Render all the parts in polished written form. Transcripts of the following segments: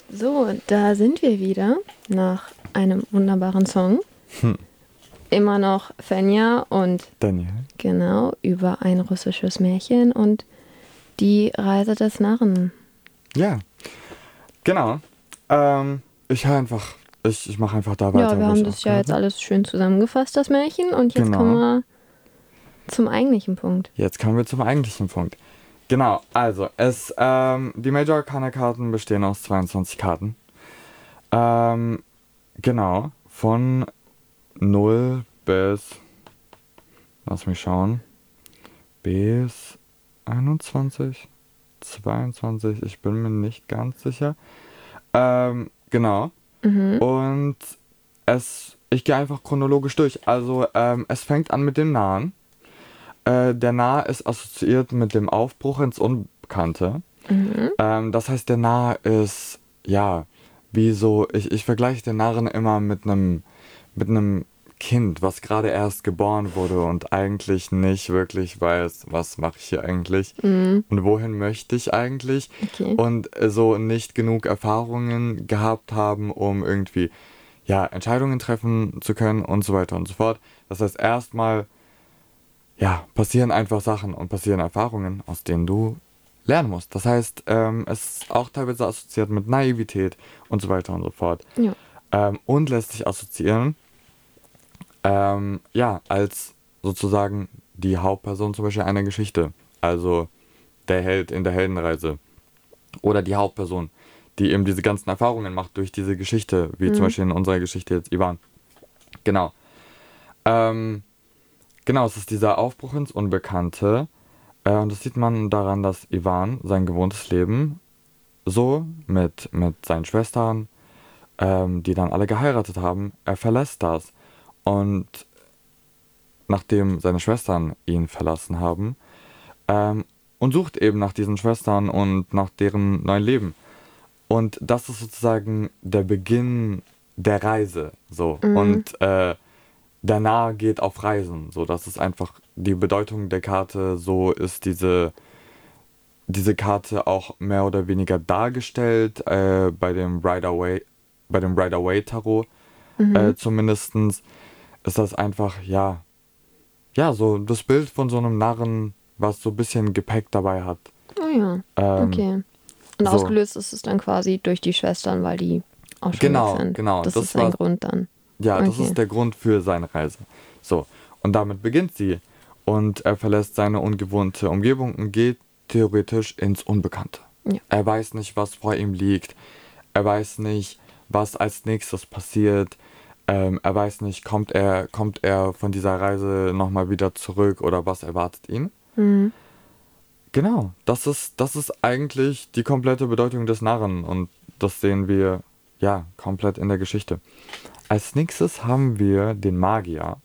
So, da sind wir wieder nach einem wunderbaren Song. Immer noch Fenja und Daniel. genau über ein russisches Märchen und die Reise des Narren. Ja, genau. Ich höre einfach, ich mache einfach da weiter, Ja, wir wo haben ich das ja aufgehört jetzt habe. alles schön zusammengefasst, das Märchen, und jetzt kommen Genau. wir zum eigentlichen Punkt. Jetzt kommen wir zum eigentlichen Punkt. Genau, also die Major Arcana Karten bestehen aus 22 Karten. Genau, von 0 bis, lass mich schauen, bis 21, 22, ich bin mir nicht ganz sicher. Genau. Mhm. Und ich gehe einfach chronologisch durch. Also, es fängt an mit dem Nahen. Der Nah ist assoziiert mit dem Aufbruch ins Unbekannte. Mhm. Das heißt, der Nah ist, ja, wie so, ich vergleiche den Narren immer mit einem Kind, was gerade erst geboren wurde und eigentlich nicht wirklich weiß, was mache ich hier eigentlich Mhm. und wohin möchte ich eigentlich Okay. und so nicht genug Erfahrungen gehabt haben, um irgendwie, ja, Entscheidungen treffen zu können und so weiter und so fort. Das heißt, erstmal, ja, passieren einfach Sachen und passieren Erfahrungen, aus denen du lernen musst. Das heißt, es ist auch teilweise assoziiert mit Naivität und so weiter und so fort. Ja. Und lässt sich assoziieren, ja, als sozusagen die Hauptperson zum Beispiel einer Geschichte. Also der Held in der Heldenreise. Oder die Hauptperson, die eben diese ganzen Erfahrungen macht durch diese Geschichte, wie zum Mhm. Beispiel in unserer Geschichte jetzt Ivan. Genau. Ähm, genau, es ist dieser Aufbruch ins Unbekannte. Und das sieht man daran, dass Ivan sein gewohntes Leben so mit seinen Schwestern, die dann alle geheiratet haben, er verlässt das. Und nachdem seine Schwestern ihn verlassen haben, ähm, und sucht eben nach diesen Schwestern und nach deren neuen Leben. Und das ist sozusagen der Beginn der Reise. So. Mhm. Und danach geht auf Reisen. So, das ist einfach die Bedeutung der Karte. So ist diese Karte auch mehr oder weniger dargestellt bei dem Rider-Waite Tarot. Mhm. Zumindestens ist das einfach, ja, ja, so das Bild von so einem Narren, was so ein bisschen Gepäck dabei hat. Oh ja. Ähm, Okay. Und so, ausgelöst ist es dann quasi durch die Schwestern, weil die auch schon weg genau, sind. genau. Das ist Das ein war, Grund dann. ja, das Okay. ist der Grund für seine Reise. So, und damit beginnt sie. Und er verlässt seine ungewohnte Umgebung und geht theoretisch ins Unbekannte. Ja. Er weiß nicht, was vor ihm liegt. Er weiß nicht, was als nächstes passiert. Er weiß nicht, kommt er von dieser Reise nochmal wieder zurück oder was erwartet ihn. Mhm. Genau, das ist eigentlich die komplette Bedeutung des Narren und das sehen wir, ja, komplett in der Geschichte. Als nächstes haben wir den Magier.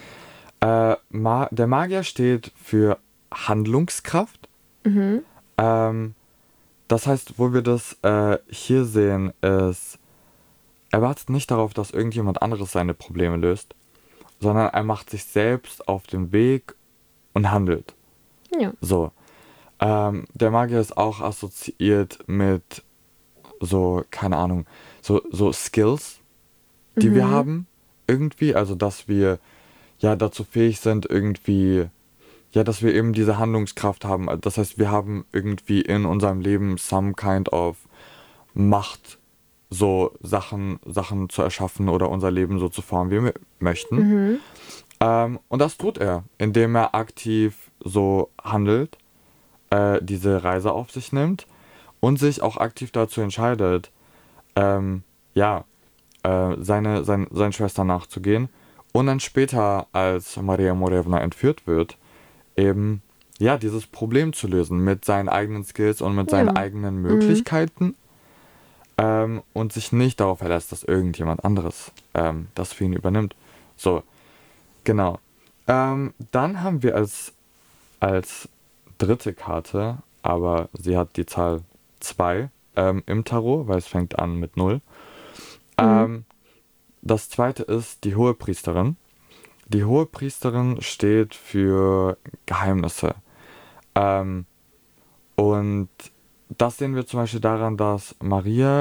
Der Magier steht für Handlungskraft. Mhm. Ähm, Das heißt, wo wir das hier sehen, ist, er wartet nicht darauf, dass irgendjemand anderes seine Probleme löst, sondern er macht sich selbst auf den Weg und handelt. Ja. So. Der Magier ist auch assoziiert mit so, keine Ahnung, so Skills, die wir Mhm. haben, irgendwie. Also, dass wir ja dazu fähig sind, irgendwie, ja, dass wir eben diese Handlungskraft haben. Das heißt, wir haben irgendwie in unserem Leben some kind of Macht, so Sachen zu erschaffen oder unser Leben so zu formen, wie wir möchten. Mhm. Und das tut er, indem er aktiv so handelt, diese Reise auf sich nimmt und sich auch aktiv dazu entscheidet, ähm, ja, seinen Schwestern nachzugehen. Und dann später, als Maria Morevna entführt wird, eben, ja, dieses Problem zu lösen mit seinen eigenen Skills und mit seinen Ja. eigenen Mhm. Möglichkeiten. Und sich nicht darauf verlässt, dass irgendjemand anderes das für ihn übernimmt. So, genau. Dann haben wir als dritte Karte, aber sie hat die Zahl 2 im Tarot, weil es fängt an mit 0. Mhm. Ähm, Das zweite ist die Hohepriesterin. Die Hohepriesterin steht für Geheimnisse. Ähm, und das sehen wir zum Beispiel daran, dass Maria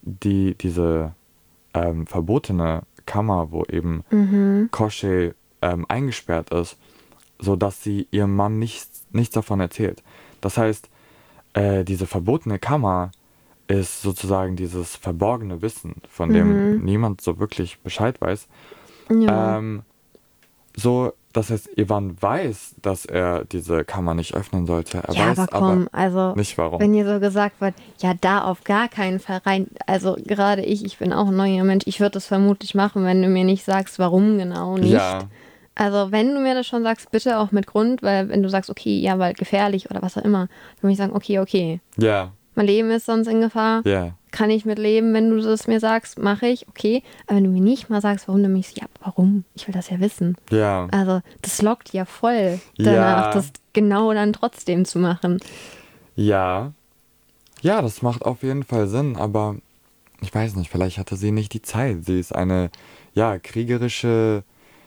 diese verbotene Kammer, wo eben Koschei eingesperrt ist, sodass sie ihrem Mann nichts davon erzählt. Das heißt, diese verbotene Kammer ist sozusagen dieses verborgene Wissen, von dem niemand so wirklich Bescheid weiß. Ja. So, das heißt, Ivan weiß, dass er diese Kammer nicht öffnen sollte. Er Ja, weiß aber komm, aber also nicht warum. wenn ihr so gesagt wird, ja, da auf gar keinen Fall rein. Also gerade ich bin auch ein neuer Mensch, ich würde das vermutlich machen, wenn du mir nicht sagst, warum genau nicht. Ja, Also wenn du mir das schon sagst, bitte auch mit Grund, weil wenn du sagst, okay, ja, weil gefährlich oder was auch immer, dann würde ich sagen, okay, ja, mein Leben ist sonst in Gefahr, ja, kann ich mit leben, wenn du das mir sagst, mache ich, okay. Aber wenn du mir nicht mal sagst, warum, dann bin ich so, ja, warum? Ich will das ja wissen. ja, Also das lockt ja voll danach, ja, das genau dann trotzdem zu machen. ja. Ja, das macht auf jeden Fall Sinn, aber ich weiß nicht, vielleicht hatte sie nicht die Zeit. Sie ist eine, ja, kriegerische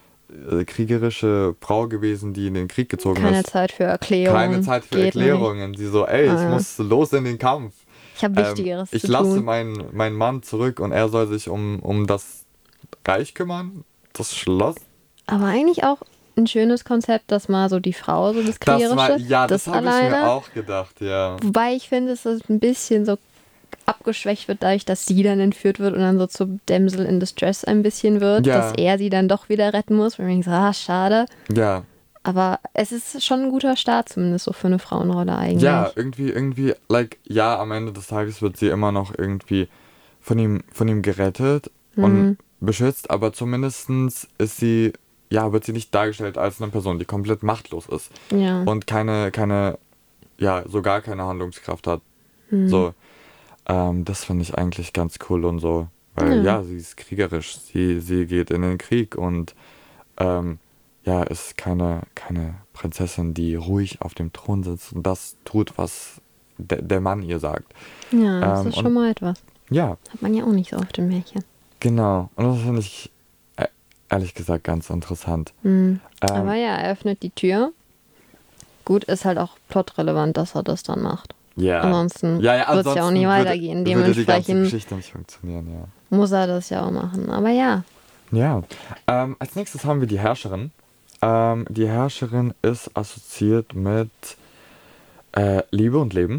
Frau gewesen, die in den Krieg gezogen Keine ist. Zeit für Erklärungen. Keine Zeit für Geht Erklärungen. Sie so, ey, ich ja. muss los in den Kampf. Ich habe Wichtigeres Ich zu lasse tun. meinen Mann zurück und er soll sich um das Reich kümmern, das Schloss. Aber eigentlich auch ein schönes Konzept, dass mal so die Frau so das Das Kriegerische, war, ja, das habe ich mir alleine. auch gedacht, ja. Wobei ich finde, es ist ein bisschen so abgeschwächt wird, dadurch, dass sie dann entführt wird und dann so zur Damsel in Distress ein bisschen wird, Ja. dass er sie dann doch wieder retten muss. Und ich denke so, schade. Ja, Aber es ist schon ein guter Start, zumindest so für eine Frauenrolle eigentlich. ja, irgendwie, like, ja, am Ende des Tages wird sie immer noch irgendwie von ihm gerettet und beschützt, aber zumindestens ist sie, ja, wird sie nicht dargestellt als eine Person, die komplett machtlos ist Ja. und ja, so gar keine Handlungskraft hat. So, das finde ich eigentlich ganz cool und so, weil ja, sie ist kriegerisch, sie geht in den Krieg und ja, ist keine Prinzessin, die ruhig auf dem Thron sitzt und das tut, was der Mann ihr sagt. Ja, das ist und- schon mal etwas. Ja, Hat man ja auch nicht so oft in Märchen. genau. Und das finde ich ehrlich gesagt ganz interessant. Aber ja, er öffnet die Tür. Gut, ist halt auch plotrelevant, dass er das dann macht. Ja. Ansonsten Ja, wird es ja auch ansonsten nie weitergehen. Würde die ganze Dementsprechend Geschichte nicht funktionieren, ja. muss er das ja auch machen. Aber ja, Ja. Als nächstes haben wir die Herrscherin. Die Herrscherin ist assoziiert mit Liebe und Leben.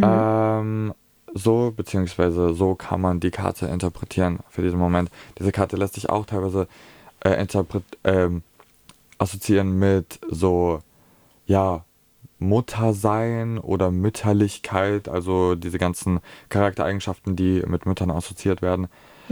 Beziehungsweise so kann man die Karte interpretieren für diesen Moment. Diese Karte lässt sich auch teilweise assoziieren mit so, ja, Muttersein oder Mütterlichkeit, also diese ganzen Charaktereigenschaften, die mit Müttern assoziiert werden.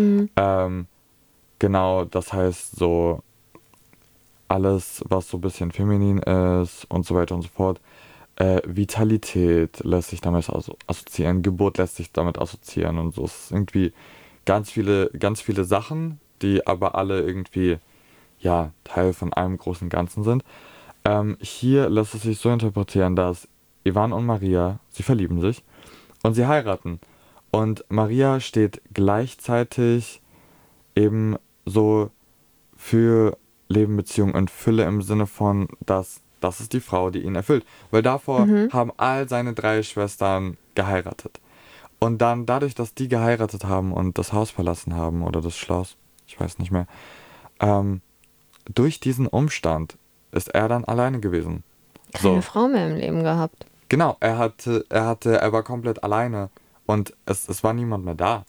Genau, das heißt so alles, was so ein bisschen feminin ist und so weiter und so fort. Vitalität lässt sich damit assoziieren, Geburt lässt sich damit assoziieren und so. Es ist irgendwie ganz viele Sachen, die aber alle irgendwie, ja, Teil von einem großen Ganzen sind. Hier lässt es sich so interpretieren, dass Ivan und Maria, sie verlieben sich und sie heiraten. Und Maria steht gleichzeitig eben so für Leben, Beziehung und Fülle im Sinne von, dass das ist die Frau, die ihn erfüllt. Weil davor haben all seine 3 Schwestern geheiratet. Und dann dadurch, dass die geheiratet haben und das Haus verlassen haben oder das Schloss, ich weiß nicht mehr, durch diesen Umstand ist er dann alleine gewesen. keine Frau mehr im Leben gehabt. Genau, er war komplett alleine und es war niemand mehr da.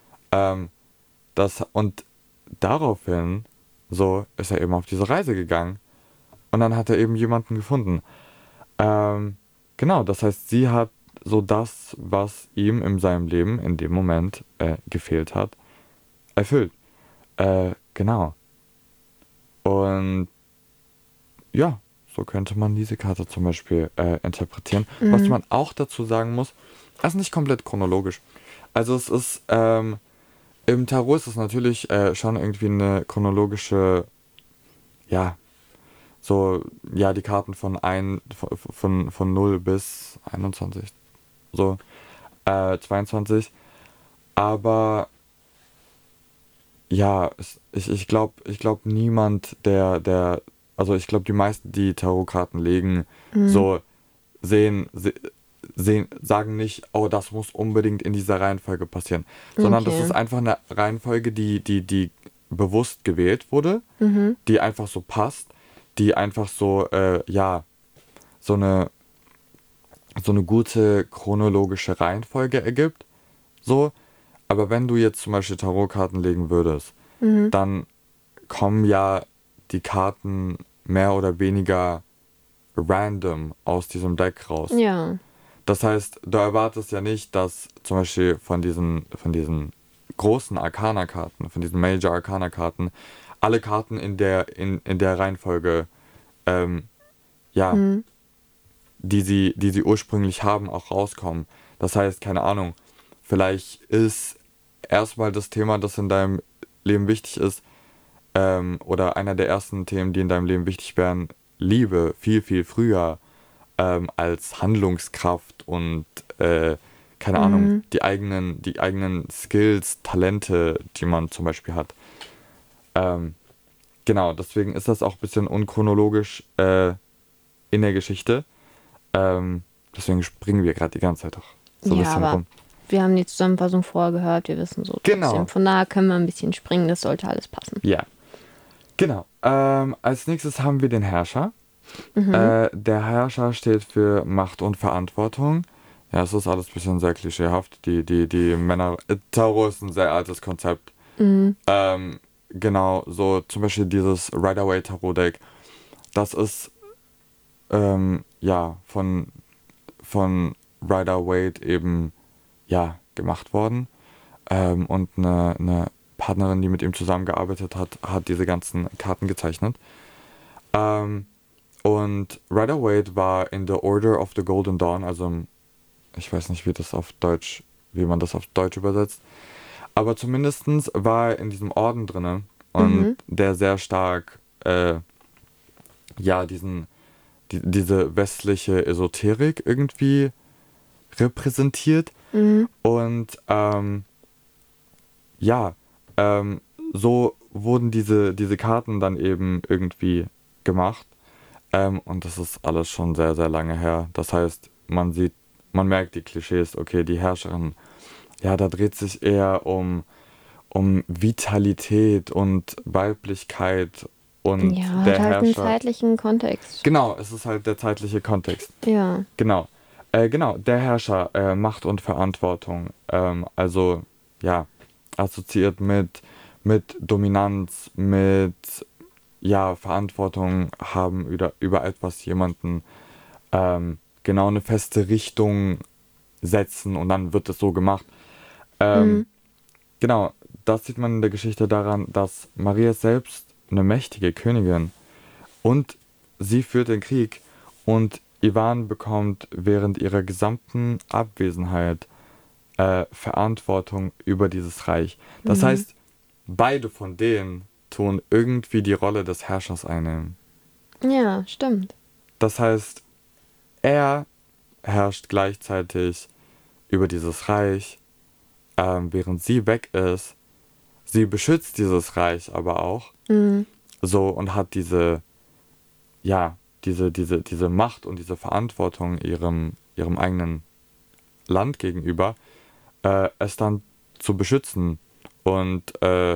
Und daraufhin, so, ist er eben auf diese Reise gegangen und dann hat er eben jemanden gefunden. Genau, das heißt, sie hat so das, was ihm in seinem Leben in dem Moment gefehlt hat, erfüllt. Genau. Und ja, so könnte man diese Karte zum Beispiel interpretieren. Was man auch dazu sagen muss, es ist nicht komplett chronologisch. Also es ist, im Tarot ist es natürlich schon irgendwie eine chronologische, ja, so, ja, die Karten von 0 bis 21, so, 22. Aber ja, ich glaube niemand, also ich glaube die meisten, die Tarotkarten legen, so sehen sagen nicht, oh, das muss unbedingt in dieser Reihenfolge passieren. Sondern das Okay. ist einfach eine Reihenfolge, die bewusst gewählt wurde, die einfach so passt, die einfach so, so eine gute chronologische Reihenfolge ergibt. So. Aber wenn du jetzt zum Beispiel Tarotkarten legen würdest, dann kommen ja die Karten mehr oder weniger random aus diesem Deck raus. Ja. Das heißt, du erwartest ja nicht, dass zum Beispiel von diesen großen Arcana-Karten, von diesen Major Arcana-Karten, alle Karten in der Reihenfolge, ja, die sie ursprünglich haben, auch rauskommen. Das heißt, keine Ahnung, vielleicht ist erstmal das Thema, das in deinem Leben wichtig ist, oder einer der ersten Themen, die in deinem Leben wichtig wären, Liebe, viel, viel früher, als Handlungskraft und keine Ahnung, die eigenen Skills, Talente, die man zum Beispiel hat. Genau, deswegen ist das auch ein bisschen unchronologisch in der Geschichte. Deswegen springen wir gerade die ganze Zeit auch so ein Ja, bisschen aber rum. wir haben die Zusammenfassung vorher gehört, wir wissen so Genau. trotzdem. Von daher können wir ein bisschen springen, das sollte alles passen. Ja, genau. Als nächstes haben wir den Herrscher. Der Herrscher steht für Macht und Verantwortung. Ja, es ist alles ein bisschen sehr klischeehaft. Die Männer. Tarot ist ein sehr altes Konzept. Genau, so zum Beispiel dieses Rider-Waite-Tarot-Deck. Das ist von Rider-Waite eben gemacht worden. Und eine Partnerin, die mit ihm zusammengearbeitet hat, hat diese ganzen Karten gezeichnet. Und Rider-Waite war in the Order of the Golden Dawn, also ich weiß nicht, wie man das auf Deutsch übersetzt, aber zumindestens war er in diesem Orden drinne und der sehr stark diese westliche Esoterik irgendwie repräsentiert. Und so wurden diese Karten dann eben irgendwie gemacht. Und das ist alles schon sehr, sehr lange her. Das heißt, man merkt die Klischees, okay, die Herrscherin, ja, da dreht sich eher um Vitalität und Weiblichkeit und Ja, der hat halt einen Herrscher. zeitlichen Kontext. Genau, es ist halt der zeitliche Kontext. Ja. Genau. Genau, der Herrscher, Macht und Verantwortung. Also, ja, assoziiert mit Dominanz, mit Verantwortung haben über etwas jemanden genau eine feste Richtung setzen und dann wird es so gemacht. Genau, das sieht man in der Geschichte daran, dass Maria ist selbst eine mächtige Königin und sie führt den Krieg und Ivan bekommt während ihrer gesamten Abwesenheit Verantwortung über dieses Reich. Das heißt, beide von denen tun irgendwie die Rolle des Herrschers einnehmen. Ja, stimmt. Das heißt, er herrscht gleichzeitig über dieses Reich, während sie weg ist. Sie beschützt dieses Reich aber auch. So und hat diese Macht und diese Verantwortung ihrem eigenen Land gegenüber, es dann zu beschützen und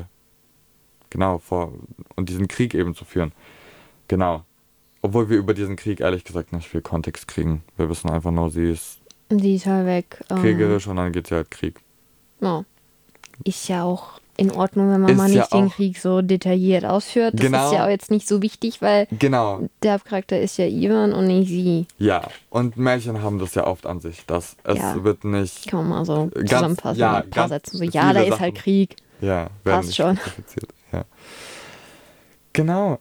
und diesen Krieg eben zu führen. Genau. Obwohl wir über diesen Krieg ehrlich gesagt nicht viel Kontext kriegen. Wir wissen einfach nur, sie ist Die ist halt weg. kriegerisch und dann geht sie halt Krieg. Ja. Ist ja auch in Ordnung, wenn man Ist mal ja nicht den auch- Krieg so detailliert ausführt. Das Genau. ist ja auch jetzt nicht so wichtig, weil Genau. der Hauptcharakter ist ja Ivan und nicht sie. Ja. Und Märchen haben das ja oft an sich, dass es Ja. wird nicht. Kann man mal so Ganz- zusammenfassen. ja, mit ein paar ganz Sätzen. So, viele ja, da ist halt Sachen. Krieg. Ja, werden Passt nicht schon. spezifiziert. Ja. Genau.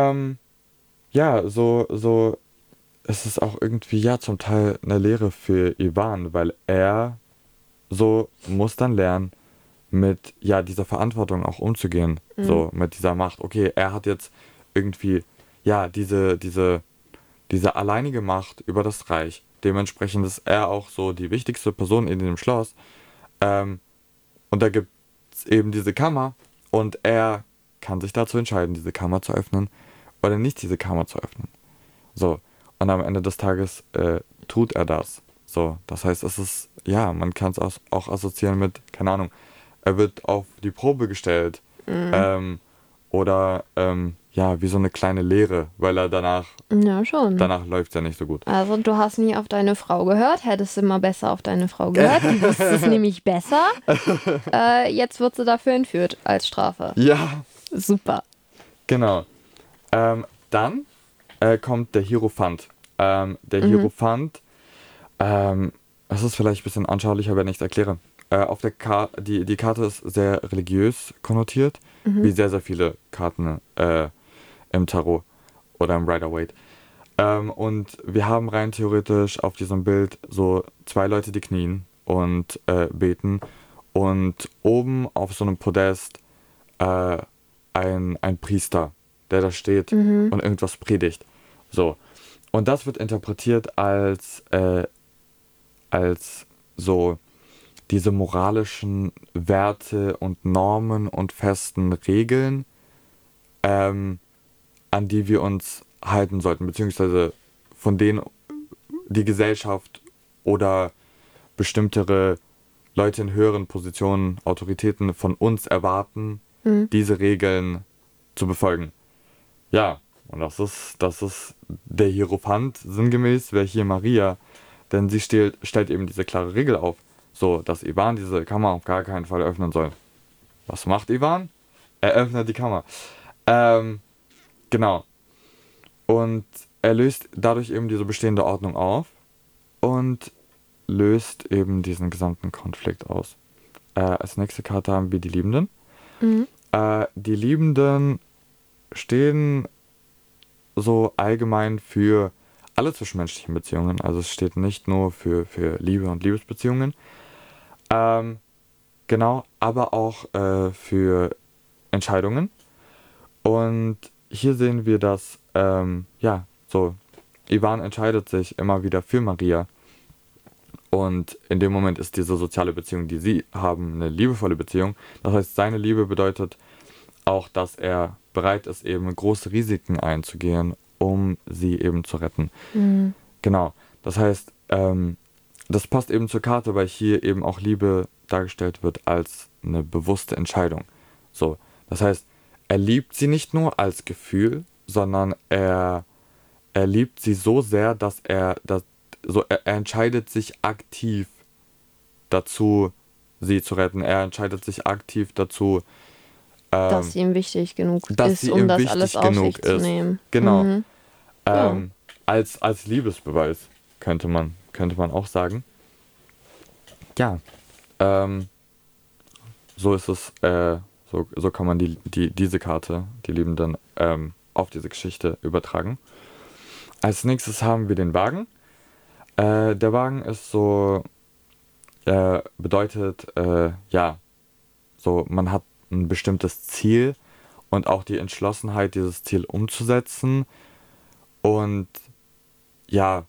So ist es auch irgendwie zum Teil eine Lehre für Ivan, weil er so muss dann lernen, mit dieser Verantwortung auch umzugehen, so mit dieser Macht. Okay, er hat jetzt irgendwie diese alleinige Macht über das Reich. Dementsprechend ist er auch so die wichtigste Person in dem Schloss. Und da gibt es eben diese Kammer und er kann sich dazu entscheiden, diese Kammer zu öffnen oder nicht diese Kammer zu öffnen. So, und am Ende des Tages tut er das. So, das heißt, es ist, ja, man kann es auch assoziieren mit, keine Ahnung, er wird auf die Probe gestellt. Oder, ja, wie so eine kleine Lehre, weil er Ja, schon. danach läuft es ja nicht so gut. Also du hast nie auf deine Frau gehört, hättest immer besser auf deine Frau gehört. Die wusste es nämlich besser. Jetzt wird sie dafür entführt als Strafe. Ja, Super. genau. Dann kommt der Hierophant. Der Hierophant, das ist vielleicht ein bisschen anschaulicher, wenn ich es erkläre. Auf der die Karte ist sehr religiös konnotiert, wie sehr, sehr viele Karten im Tarot oder im Rider-Waite. Und wir haben rein theoretisch auf diesem Bild so 2 Leute, die knien und beten. Und oben auf so einem Podest ein Priester, der da steht und irgendwas predigt. So. Und das wird interpretiert als so diese moralischen Werte und Normen und festen Regeln, an die wir uns halten sollten, beziehungsweise von denen die Gesellschaft oder bestimmtere Leute in höheren Positionen, Autoritäten von uns erwarten, diese Regeln zu befolgen. Ja, und das ist der Hierophant, sinngemäß wäre hier Maria, denn sie stellt eben diese klare Regel auf, so, dass Ivan diese Kammer auf gar keinen Fall öffnen soll. Was macht Ivan? Er öffnet die Kammer. Genau. Und er löst dadurch eben diese bestehende Ordnung auf und löst eben diesen gesamten Konflikt aus. Als nächste Karte haben wir die Liebenden. Die Liebenden stehen so allgemein für alle zwischenmenschlichen Beziehungen. Also es steht nicht nur für Liebe und Liebesbeziehungen. Genau, aber auch für Entscheidungen. Und hier sehen wir, dass, Ivan entscheidet sich immer wieder für Maria. Und in dem Moment ist diese soziale Beziehung, die sie haben, eine liebevolle Beziehung. Das heißt, seine Liebe bedeutet auch, dass er bereit ist, eben große Risiken einzugehen, um sie eben zu retten. Genau. Das heißt, das passt eben zur Karte, weil hier eben auch Liebe dargestellt wird als eine bewusste Entscheidung. So. Das heißt, er liebt sie nicht nur als Gefühl, sondern er liebt sie so sehr, dass er entscheidet sich aktiv dazu, sie zu retten. Er entscheidet sich aktiv dazu, dass sie ihm wichtig genug dass ist, sie um ihm das wichtig alles auf genug sich zu ist. nehmen. Genau. Ja. Als Liebesbeweis, könnte man auch sagen. Ja. So ist es, so kann man diese Karte, die Liebenden, auf diese Geschichte übertragen. Als nächstes haben wir den Wagen. Der Wagen ist so, bedeutet, so man hat ein bestimmtes Ziel und auch die Entschlossenheit, dieses Ziel umzusetzen. Und ja,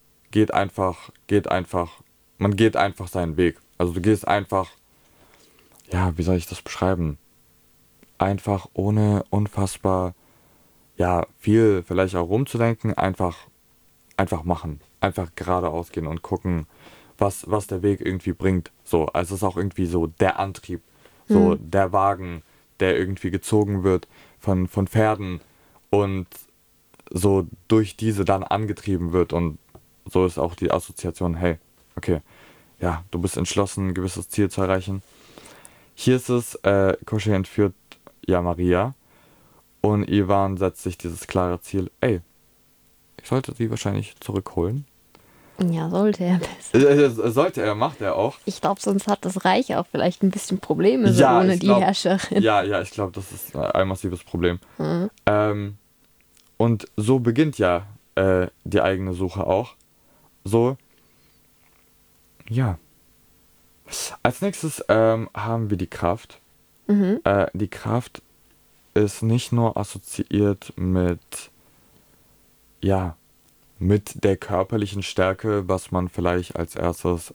man geht einfach seinen Weg. Also du gehst einfach, ja, wie soll ich das beschreiben? Einfach ohne unfassbar, ja, viel vielleicht auch rumzudenken, einfach machen. Einfach geradeaus gehen und gucken, was der Weg irgendwie bringt. So, also es ist auch irgendwie so der Antrieb, so der Wagen, der irgendwie gezogen wird von Pferden und so durch diese dann angetrieben wird. Und so ist auch die Assoziation, hey, okay, ja, du bist entschlossen, ein gewisses Ziel zu erreichen. Hier ist es, Koschei entführt ja Maria und Ivan setzt sich dieses klare Ziel, ey, ich sollte sie wahrscheinlich zurückholen. Ja, sollte er besser. Sollte er, macht er auch. Ich glaube, sonst hat das Reich auch vielleicht ein bisschen Probleme so ohne die Herrscherin. Ja, ich glaube, das ist ein massives Problem. Und so beginnt ja die eigene Suche auch. So, ja. Als nächstes haben wir die Kraft. Die Kraft ist nicht nur assoziiert mit der körperlichen Stärke, was man vielleicht als erstes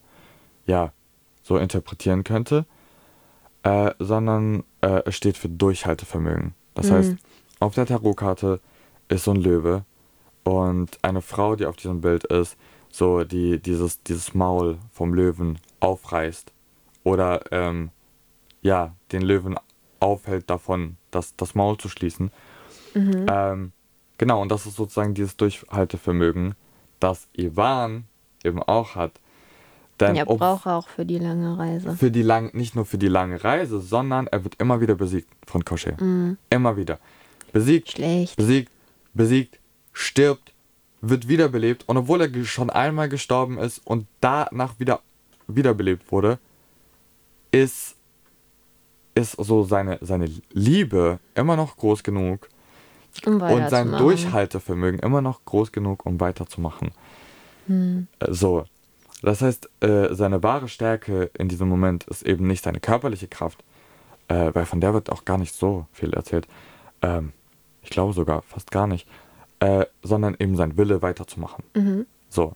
so interpretieren könnte, sondern es steht für Durchhaltevermögen. Das heißt, auf der Tarotkarte ist so ein Löwe und eine Frau, die auf diesem Bild ist, so dieses Maul vom Löwen aufreißt oder den Löwen aufhält davon, das Maul zu schließen. Genau, und das ist sozusagen dieses Durchhaltevermögen, das Ivan eben auch hat. Denn Ja, braucht er auch für die lange Reise. nicht nur für die lange Reise, sondern er wird immer wieder besiegt von Koschei. Immer wieder. Besiegt, Schlecht. besiegt, stirbt, wird wiederbelebt. Und obwohl er schon einmal gestorben ist und danach wiederbelebt wurde, ist so seine Liebe immer noch groß genug Um und sein weiterzumachen. Durchhaltevermögen immer noch groß genug, um weiterzumachen. So. Das heißt, seine wahre Stärke in diesem Moment ist eben nicht seine körperliche Kraft, weil von der wird auch gar nicht so viel erzählt. Ich glaube sogar fast gar nicht. Sondern eben sein Wille weiterzumachen. So.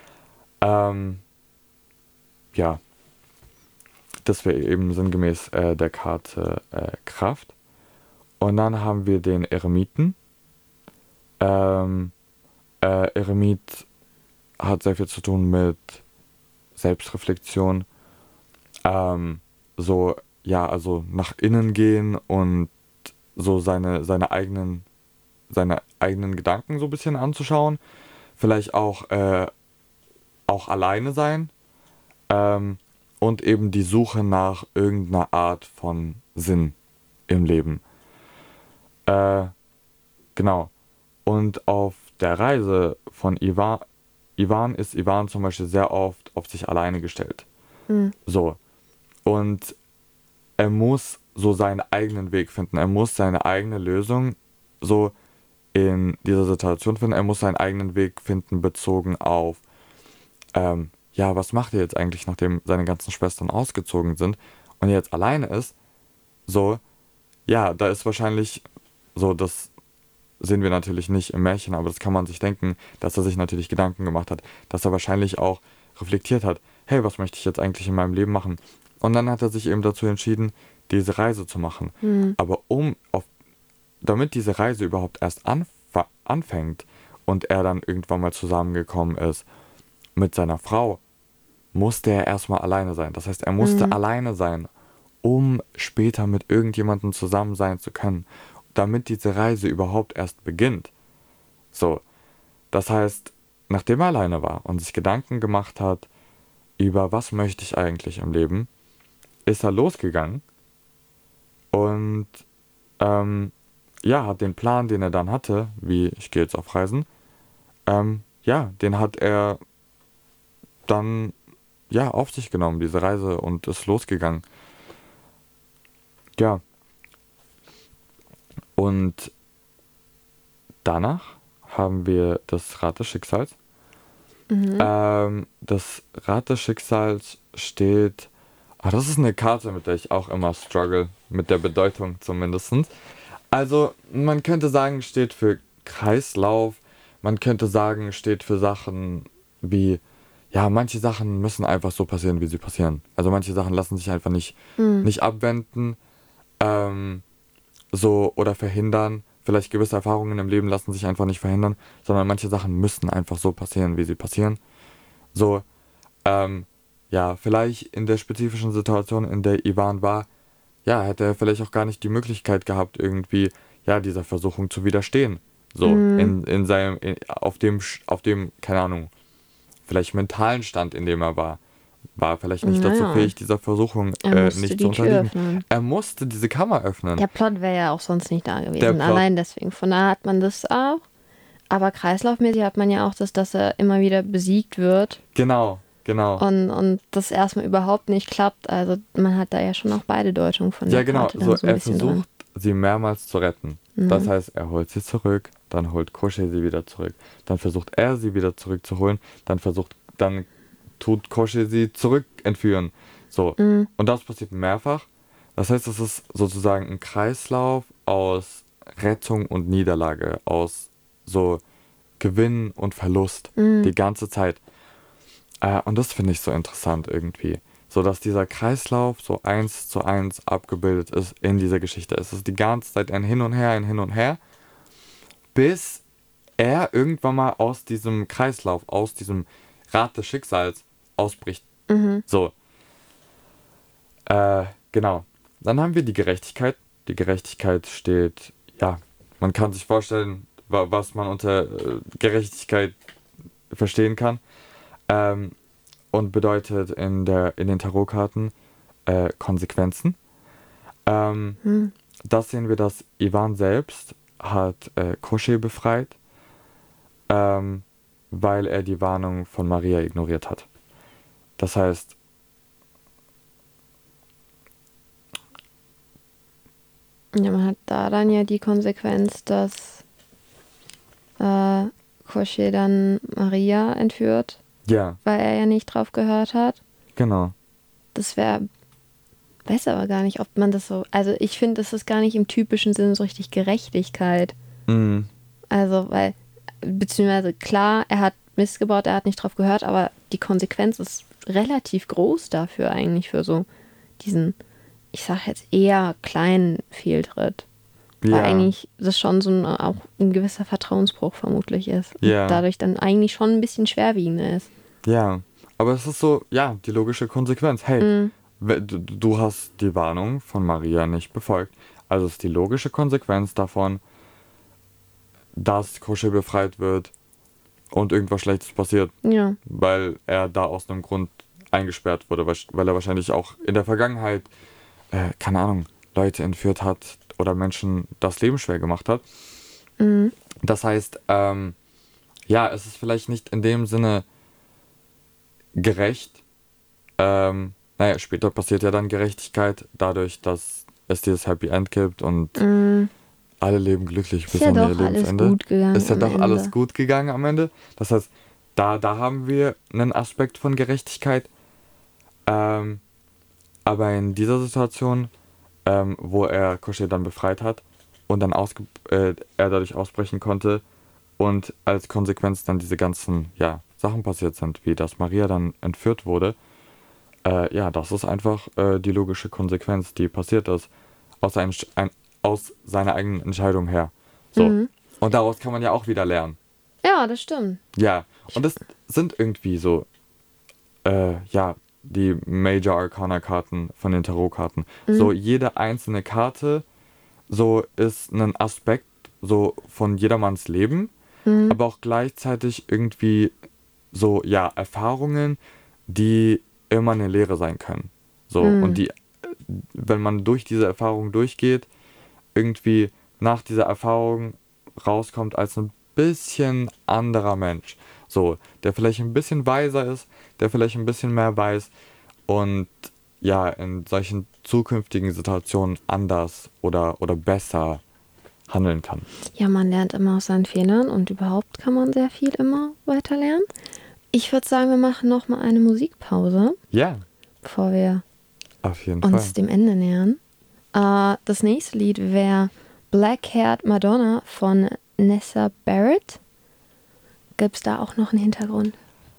Ja. Das wäre eben sinngemäß der Karte Kraft. Und dann haben wir den Eremiten. Eremit hat sehr viel zu tun mit Selbstreflexion. Also nach innen gehen und so seine eigenen Gedanken so ein bisschen anzuschauen. Vielleicht auch alleine sein. Und eben die Suche nach irgendeiner Art von Sinn im Leben. Genau. Und auf der Reise von Ivan ist Ivan zum Beispiel sehr oft auf sich alleine gestellt. So. Und er muss so seinen eigenen Weg finden. Er muss seine eigene Lösung so in dieser Situation finden. Er muss seinen eigenen Weg finden, bezogen auf, was macht er jetzt eigentlich, nachdem seine ganzen Schwestern ausgezogen sind und er jetzt alleine ist? So, ja, da ist wahrscheinlich so, das sehen wir natürlich nicht im Märchen, aber das kann man sich denken, dass er sich natürlich Gedanken gemacht hat, dass er wahrscheinlich auch reflektiert hat, hey, was möchte ich jetzt eigentlich in meinem Leben machen? Und dann hat er sich eben dazu entschieden, diese Reise zu machen. Aber damit diese Reise überhaupt erst anfängt und er dann irgendwann mal zusammengekommen ist mit seiner Frau, musste er erstmal alleine sein. Das heißt, er musste alleine sein, um später mit irgendjemandem zusammen sein zu können, damit diese Reise überhaupt erst beginnt. So, das heißt, nachdem er alleine war und sich Gedanken gemacht hat, über was möchte ich eigentlich im Leben, ist er losgegangen und hat den Plan, den er dann hatte, wie ich gehe jetzt auf Reisen, den hat er dann auf sich genommen, diese Reise, und ist losgegangen. Ja. Und danach haben wir das Rad des Schicksals. Das Rad des Schicksals steht... das ist eine Karte, mit der ich auch immer struggle, mit der Bedeutung zumindest. Also, man könnte sagen, steht für Kreislauf. Man könnte sagen, steht für Sachen wie... Ja, manche Sachen müssen einfach so passieren, wie sie passieren. Also manche Sachen lassen sich einfach nicht abwenden oder verhindern. Vielleicht gewisse Erfahrungen im Leben lassen sich einfach nicht verhindern, sondern manche Sachen müssen einfach so passieren, wie sie passieren. So, vielleicht in der spezifischen Situation, in der Ivan war, hätte er vielleicht auch gar nicht die Möglichkeit gehabt, irgendwie, dieser Versuchung zu widerstehen. So, auf dem, keine Ahnung, vielleicht mentalen Stand, in dem er war vielleicht nicht dazu fähig, dieser Versuchung nicht zu unterliegen. Er musste diese Kammer öffnen. Der Plot wäre ja auch sonst nicht da gewesen. Allein deswegen. Von daher hat man das auch. Aber kreislaufmäßig hat man ja auch das, dass er immer wieder besiegt wird. Genau. Und das erstmal überhaupt nicht klappt. Also man hat da ja schon auch beide Deutungen von der Karte. Ja, genau. So, er versucht, sie mehrmals zu retten. Das heißt, er holt sie zurück, dann holt Koschei sie wieder zurück. Dann versucht er, sie wieder zurückzuholen. Dann tut Koschei sie zurück entführen. So. Und das passiert mehrfach. Das heißt, es ist sozusagen ein Kreislauf aus Rettung und Niederlage, aus so Gewinn und Verlust die ganze Zeit. Und das finde ich so interessant irgendwie. So, dass dieser Kreislauf so 1:1 abgebildet ist in dieser Geschichte. Es ist die ganze Zeit ein Hin und Her, bis er irgendwann mal aus diesem Kreislauf, aus diesem Rad des Schicksals ausbricht. Mhm. So. Genau. Dann haben wir die Gerechtigkeit. Die Gerechtigkeit steht, ja, man kann sich vorstellen, was man unter Gerechtigkeit verstehen kann. Und bedeutet in den Tarotkarten Konsequenzen. Das sehen wir, dass Ivan selbst hat Crochet befreit, weil er die Warnung von Maria ignoriert hat. Das heißt, Ja, man hat da dann ja die Konsequenz, dass Crochet dann Maria entführt, ja, weil er ja nicht drauf gehört hat. genau. Das weiß aber gar nicht, ob man das so, also ich finde, das ist gar nicht im typischen Sinne so richtig Gerechtigkeit. Mhm. Also, beziehungsweise klar, er hat Mist gebaut, er hat nicht drauf gehört, aber die Konsequenz ist relativ groß dafür eigentlich, für so diesen, ich sag jetzt eher kleinen Fehltritt. Weil Ja, eigentlich das schon so auch ein gewisser Vertrauensbruch vermutlich ist. Und Ja. dadurch dann eigentlich schon ein bisschen schwerwiegender ist. ja. Aber es ist so, ja, die logische Konsequenz. Hey, du hast die Warnung von Maria nicht befolgt. Also ist die logische Konsequenz davon, dass Crochet befreit wird und irgendwas Schlechtes passiert, Ja. weil er da aus einem Grund eingesperrt wurde, weil er wahrscheinlich auch in der Vergangenheit, keine Ahnung, Leute entführt hat oder Menschen das Leben schwer gemacht hat. Das heißt, ja, es ist vielleicht nicht in dem Sinne gerecht. Naja, später passiert ja dann Gerechtigkeit dadurch, dass es dieses Happy End gibt und alle leben glücklich bis ja an ihr doch alles Lebensende. gut gegangen Ist ja am doch alles Ende. gut gegangen am Ende. Das heißt, da haben wir einen Aspekt von Gerechtigkeit. Aber in dieser Situation, wo er Crochet dann befreit hat und dann er dadurch ausbrechen konnte und als Konsequenz dann diese ganzen Sachen passiert sind, wie dass Maria dann entführt wurde, ja, das ist einfach die logische Konsequenz, die passiert ist, aus seiner eigenen Entscheidung her. So. Und daraus kann man ja auch wieder lernen. Ja, das stimmt. Ja, und das sind irgendwie so, die Major Arcana Karten von den Tarotkarten. So jede einzelne Karte so ist ein Aspekt so von jedermanns Leben, aber auch gleichzeitig irgendwie so, Erfahrungen, die immer eine Lehre sein können. So, und die, wenn man durch diese Erfahrung durchgeht, irgendwie nach dieser Erfahrung rauskommt als ein bisschen anderer Mensch. So, der vielleicht ein bisschen weiser ist, der vielleicht ein bisschen mehr weiß und ja, in solchen zukünftigen Situationen anders oder besser handeln kann. Ja, man lernt immer aus seinen Fehlern und überhaupt kann man sehr viel immer weiter lernen. Ich würde sagen, wir machen nochmal eine Musikpause, Ja, bevor wir auf jeden uns Fall. dem Ende nähern. Das nächste Lied wäre Black Haired Madonna von Nessa Barrett. Gibt es da auch noch einen Hintergrund?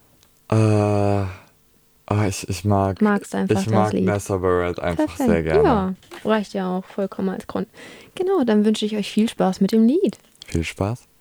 Ich mag Magst einfach ich das mag Lied? Nessa Barrett einfach Perfekt. sehr gerne. Ja, reicht ja auch vollkommen als Grund. Genau, dann wünsche ich euch viel Spaß mit dem Lied. Viel Spaß.